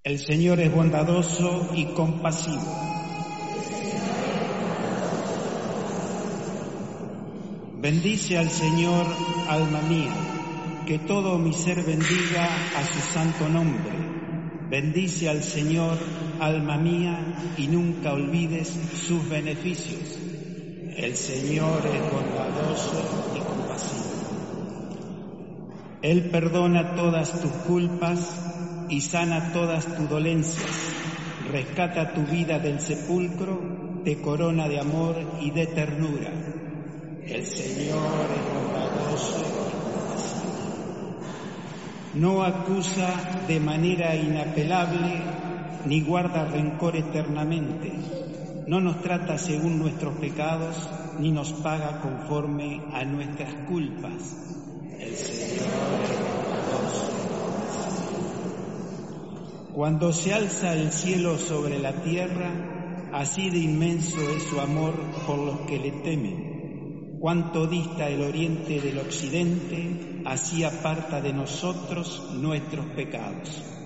El Señor es bondadoso y compasivo. Bendice al Señor, alma mía, que todo mi ser bendiga a su santo nombre. Bendice al Señor, alma mía, y nunca olvides sus beneficios. El Señor es bondadoso y compasivo. Él perdona todas tus culpas y sana todas tus dolencias. Rescata tu vida del sepulcro, te corona de amor y de ternura. El Señor es bondadoso y compasivo. No acusa de manera inapelable, ni guarda rencor eternamente. No nos trata según nuestros pecados, ni nos paga conforme a nuestras culpas. El Señor es bondadoso y compasivo. Cuando se alza el cielo sobre la tierra, así de inmenso es su amor por los que le temen. Cuánto dista el oriente del occidente, así aparta de nosotros nuestros pecados.